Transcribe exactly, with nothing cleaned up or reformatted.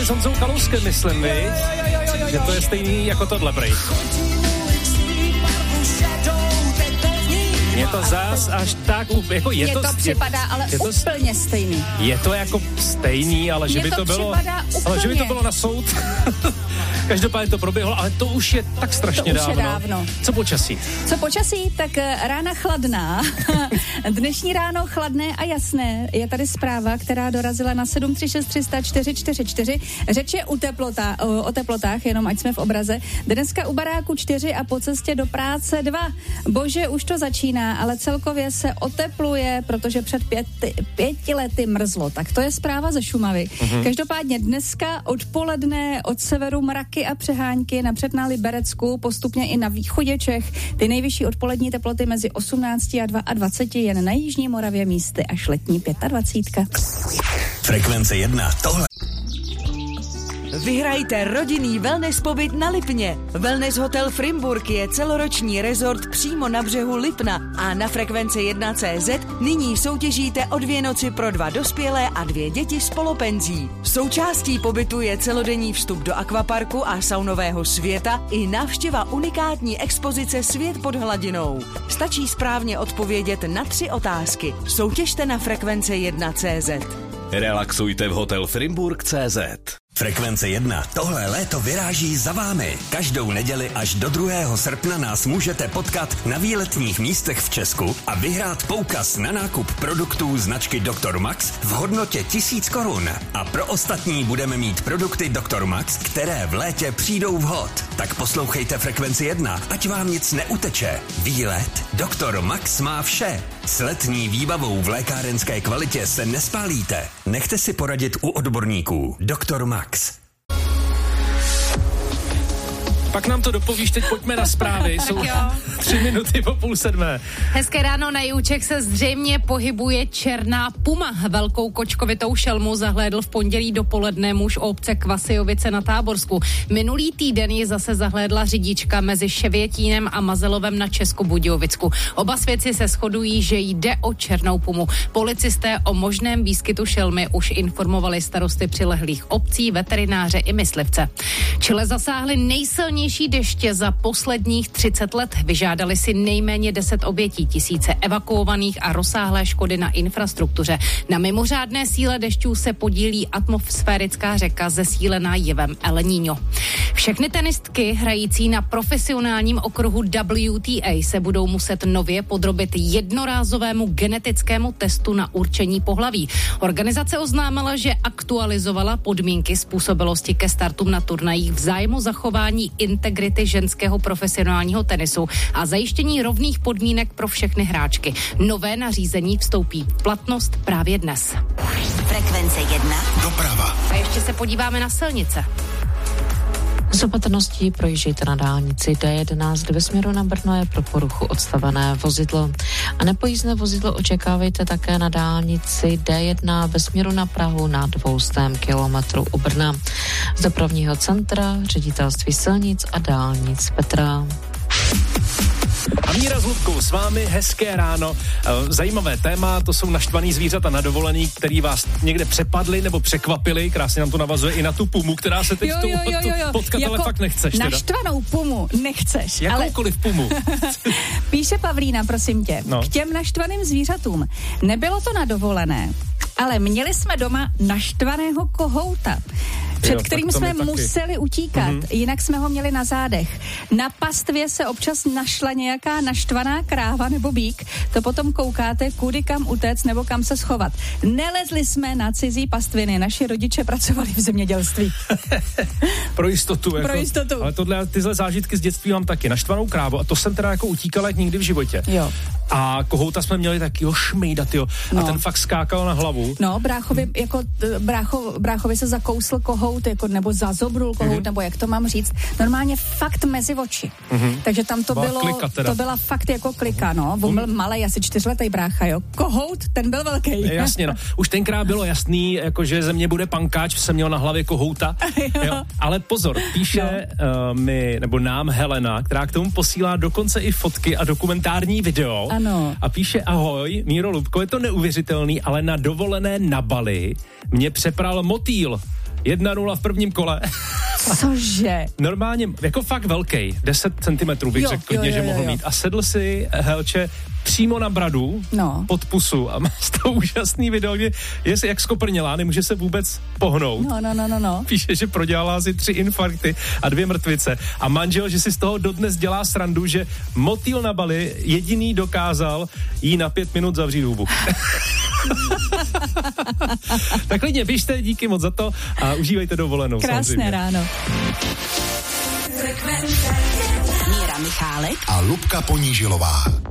s Honzou Kalouskem, myslím, viď? Že to je stejný jako tohle, prej. Je to zás až tak, jako je Mně to... to připadá, je, ale je to, úplně stejný. Je to jako stejný, ale že Mně by to, to bylo... úplně. Ale že by to bylo na soud. Každopádně to proběhlo, ale to už je tak strašně to už dávno. Je dávno. Co počasí? Co počasí? Tak rána chladná. Dnešní ráno chladné a jasné. Je tady zpráva, která dorazila na sedm tři šest tři sta čtyři čtyři čtyři. Řeč je u teplota, o, o teplotách, jenom ať jsme v obraze. Dneska u baráku čtyři a po cestě do práce dva. Bože, už to začíná, ale celkově se otepluje, protože před pěti, pěti lety mrzlo. Tak to je zpráva ze Šumavy. Mm-hmm. Každopádně dneska odpoledne od severu mraky a přehánky, napřed na Liberecku, postupně i na východě Čech. Ty nejvyšší odpolední teploty mezi osmnácti a dvaceti dvěma, jen na jižní Moravě místy až letní dvacet pět. Frekvence jedna, tohle. Vyhrajte rodinný wellness pobyt na Lipně. Wellness Hotel Frimburg je celoroční rezort přímo na břehu Lipna a na Frekvence jedna tečka cé zet nyní soutěžíte o dvě noci pro dva dospělé a dvě děti s polopenzí. Součástí pobytu je celodenní vstup do akvaparku a saunového světa i návštěva unikátní expozice Svět pod hladinou. Stačí správně odpovědět na tři otázky. Soutěžte na Frekvence jedna tečka cé zet. Relaxujte v Hotel Frimburg tečka cé zet. Frekvence jedna. Tohle léto vyráží za vámi. Každou neděli až do druhého srpna nás můžete potkat na výletních místech v Česku a vyhrát poukaz na nákup produktů značky doktor Max v hodnotě tisíc korun. A pro ostatní budeme mít produkty doktor Max, které v létě přijdou vhod. Tak poslouchejte Frekvenci jedna, ať vám nic neuteče. Výlet doktor Max má vše. S letní výbavou v lékárenské kvalitě se nespálíte. Nechte si poradit u odborníků. doktor Max. Pak nám to dopovíš, teď pojďme na zprávy. Jsou tři minuty po půl sedmé. Hezké ráno, na Jihučech se zřejmě pohybuje černá puma. Velkou kočkovitou šelmu zahlédl v pondělí dopoledne muž obce Kvasijovice na Táborsku. Minulý týden ji zase zahlédla řidička mezi Ševětínem a Mazelovem na Českobudějovicku. Oba svědci se shodují, že jde o černou pumu. Policisté o možném výskytu šelmy už informovali starosty přilehlých obcí, veterináře i myslivce. Chile zasáhly nejsilnější deště za posledních třicet let. Vyžádali si nejméně deset obětí, tisíce evakuovaných a rozsáhlé škody na infrastruktuře. Na mimořádné síle dešťů se podílí atmosférická řeka zesílená jevem El Niño. Všechny tenistky hrající na profesionálním okruhu W T A se budou muset nově podrobit jednorázovému genetickému testu na určení pohlaví. Organizace oznámila, že aktualizovala podmínky způsobilosti ke startům na turnajích v zájmu zachování integrity ženského profesionálního tenisu a zajištění rovných podmínek pro všechny hráčky. Nové nařízení vstoupí v platnost právě dnes. Frekvence jedna. Doprava. A ještě se podíváme na silnice. S opatrností projíždějte na dálnici D jedenáct ve směru na Brno je pro poruchu odstavené vozidlo. A nepojízdné vozidlo očekávejte také na dálnici D jedna ve směru na Prahu na dvoustém kilometru u Brna. Z dopravního centra Ředitelství silnic a dálnic Petra. A Míra s Lubkou s vámi, hezké ráno. Zajímavé téma, to jsou naštvaný zvířata na dovolený, který vás někde přepadli nebo překvapili. Krásně nám to navazuje i na tu pumu, která se teď jo, jo, jo, jo, jo. potkat, jako ale fakt nechceš. Teda. Naštvanou pumu nechceš. Jakoukoliv ale... pumu. Píše Pavlína, prosím tě, no. K těm naštvaným zvířatům. Nebylo to na dovolené, ale měli jsme doma naštvaného kohouta, před jo, kterým jsme museli utíkat, mm-hmm. jinak jsme ho měli na zádech. Na pastvě se občas našla nějaká naštvaná kráva nebo býk, to potom koukáte, kudy kam utéct nebo kam se schovat. Nelezli jsme na cizí pastviny, naši rodiče pracovali v zemědělství. Pro jistotu. Jako, Pro jistotu. Ale tohle, tyhle zážitky z dětství mám taky. Naštvanou krávu a to jsem teda jako utíkal jak nikdy v životě. Jo. A kohouta jsme měli takýho šmejdat, jo. No. A ten fakt skákal na hlavu. No, bráchovi, jako brácho, bráchovi se zakousl kohout, jako, nebo zazobrul kohout, mm-hmm. nebo jak to mám říct, normálně fakt mezi oči. Mm-hmm. Takže tam to bylo, klika to byla fakt jako klika, no. On byl malej, asi čtyřletej brácha, jo. Kohout, ten byl velký. Jasně, no. Už tenkrát bylo jasný, jako, že ze mě bude pankáč, jsem měl na hlavě kohouta. jo. Jo. Ale pozor, píše no. uh, mi, nebo nám Helena, která k tomu posílá dokonce i fotky a dokumentární video. Ano. A píše: ahoj, Míro, Lubko, je to neuvěřitelný, ale na dovolené na Bali mě přepral motýl. jedna nula v prvním kole. Cože? Normálně, jako fakt velký, deset centimetrů bych Jo, řekl klidně, jo, jo, že jo, mohl jo. mít. A sedl si Helče přímo na bradu, No. pod pusu a má to úžasný video, kde je jak skoprnělá, nemůže se vůbec pohnout. No, no, no, no, no. Píše, že prodělala asi tři infarkty a dvě mrtvice. A manžel, že si z toho dodnes dělá srandu, že motýl na Bali jediný dokázal jí na pět minut zavřít hubu. Tak klidně pište, díky moc za to a užívejte dovolenou. Krásné samozřejmě. ráno. Míra Michálek a Lubka Ponížilová.